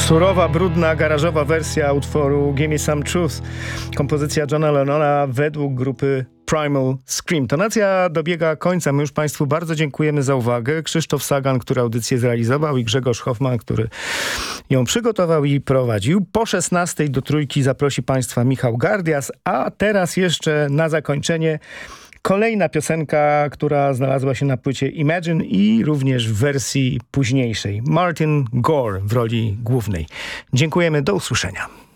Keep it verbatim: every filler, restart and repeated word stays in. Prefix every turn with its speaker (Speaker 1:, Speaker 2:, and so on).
Speaker 1: Surowa, brudna, garażowa wersja utworu Gimme Some Truth. Kompozycja Johna Lennona według grupy Primal Scream. Tonacja dobiega końca. My już Państwu bardzo dziękujemy za uwagę. Krzysztof Sagan, który audycję zrealizował, i Grzegorz Hoffman, który ją przygotował i prowadził. Po szesnastej do trójki zaprosi Państwa Michał Gardias, a teraz jeszcze na zakończenie kolejna piosenka, która znalazła się na płycie Imagine i również w wersji późniejszej. Martin Gore w roli głównej. Dziękujemy, do usłyszenia.